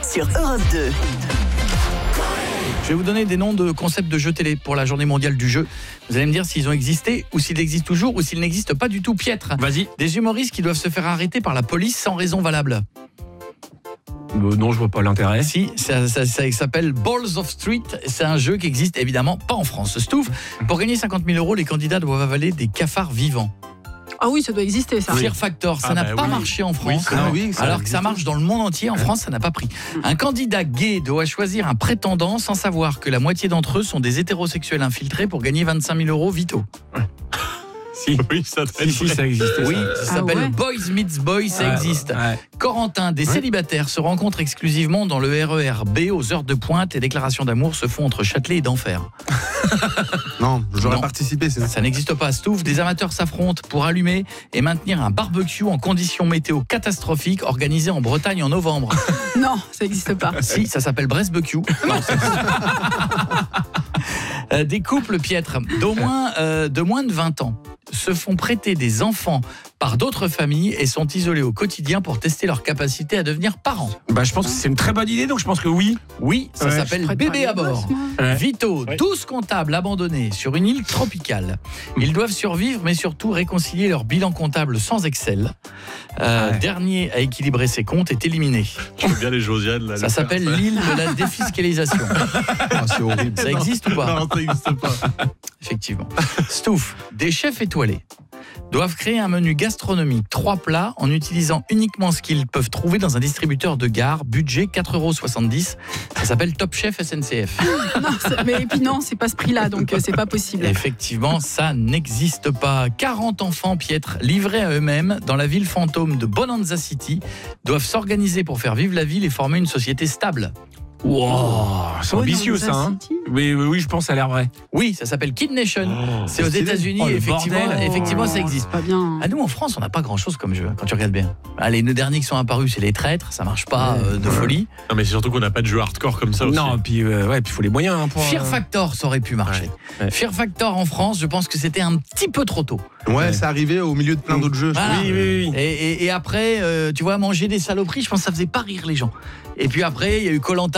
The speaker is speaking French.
sur Europe 2. Je vais vous donner des noms de concepts de jeux télé pour la journée mondiale du jeu. Vous allez me dire s'ils ont existé ou s'ils existent toujours ou s'ils n'existent pas du tout. Piètre. Vas-y. Des humoristes qui doivent se faire arrêter par la police sans raison valable. Non, je vois pas l'intérêt. Si, ça s'appelle Balls of Street. C'est un jeu qui existe évidemment pas en France. Stouff, pour gagner 50 000 €, les candidats doivent avaler des cafards vivants. Ah oui, ça doit exister, ça. Fear Factor, ça n'a pas marché en France, alors que ça marche dans le monde entier. En France, ça n'a pas pris. Un candidat gay doit choisir un prétendant sans savoir que la moitié d'entre eux sont des hétérosexuels infiltrés pour gagner 25 000 € vitaux. Oui, ça existe. Oui, ça s'appelle Boys Meets Boys, ça existe. Ouais. Corentin, des célibataires se rencontrent exclusivement dans le RER B aux heures de pointe et déclarations d'amour se font entre Châtelet et d'Enfer. Non, j'aurais Non. participé. Sinon. Ça n'existe pas. Stouff, des amateurs s'affrontent pour allumer et maintenir un barbecue en conditions météo catastrophiques organisé en Bretagne en novembre. Non, ça n'existe pas. Si, ça s'appelle Brest-Barbecue. Des couples piètres de moins de 20 ans se font prêter des enfants par d'autres familles et sont isolés au quotidien pour tester leur capacité à devenir parents. Bah, je pense que c'est une très bonne idée, donc je pense que oui. Oui, ça s'appelle bébé à bord. Ouais. Vito, 12 comptables abandonnés sur une île tropicale. Ils doivent survivre, mais surtout réconcilier leur bilan comptable sans Excel. Dernier à équilibrer ses comptes est éliminé. Je veux bien les Josiane. Là, Ça s'appelle l'île de la défiscalisation. C'est horrible. Ça existe ou pas? Non, ça n'existe pas. Effectivement. Stouff, des chefs étoilés doivent créer un menu gastronomique 3 plats en utilisant uniquement ce qu'ils peuvent trouver dans un distributeur de gare, budget 4,70 €. Ça s'appelle Top Chef SNCF. Non, mais puis non, c'est pas ce prix-là, donc c'est pas possible. Effectivement, ça n'existe pas. 40 enfants piètres livrés à eux-mêmes dans la ville fantôme de Bonanza City doivent s'organiser pour faire vivre la ville et former une société stable. Wow, c'est ambitieux ça. Hein. Oui, je pense que ça a l'air vrai. Oui, ça s'appelle Kid Nation. C'est aux États-Unis, le effectivement, ça existe. Pas bien. Ah, nous en France, on n'a pas grand-chose comme jeu quand tu regardes bien. Les deux derniers qui sont apparus, c'est les traîtres, ça marche pas de folie. Non, mais c'est surtout qu'on n'a pas de jeu hardcore comme ça aussi. Non, puis il faut les moyens pour. Fear Factor, ça aurait pu marcher. Ouais. Fear Factor en France, je pense que c'était un petit peu trop tôt. Ouais, c'est arrivé au milieu de plein d'autres jeux. Voilà. Oui. Et après, tu vois, manger des saloperies, je pense que ça faisait pas rire les gens. Et puis après, il y a eu Koh-Lanta.